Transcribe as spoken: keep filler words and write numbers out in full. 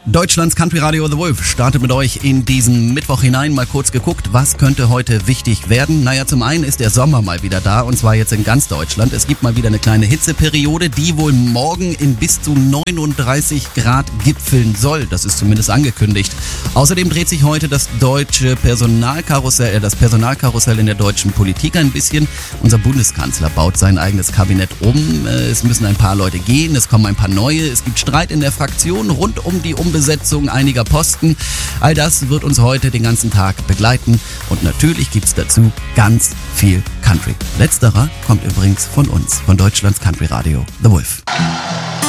Deutschlands Country Radio The Wolf startet mit euch in diesen Mittwoch hinein. Mal kurz geguckt, was könnte heute wichtig werden? Naja, zum einen ist der Sommer mal wieder da, und zwar jetzt in ganz Deutschland. Es gibt mal wieder eine kleine Hitzeperiode, die wohl morgen in bis zu neununddreißig Grad gipfeln soll. Das ist zumindest angekündigt. Außerdem dreht sich heute das deutsche Personalkarussell, äh, das Personalkarussell in der deutschen Politik ein bisschen. Unser Bundeskanzler baut sein eigenes Kabinett um. Es müssen ein paar Leute gehen, es kommen ein paar neue. Es gibt Streit in der Fraktion rund um die Umbesetzung einiger Posten. All das wird uns heute den ganzen Tag begleiten, und natürlich gibt's dazu ganz viel Country. Letzterer kommt übrigens von uns, von Deutschlands Country Radio The Wolf.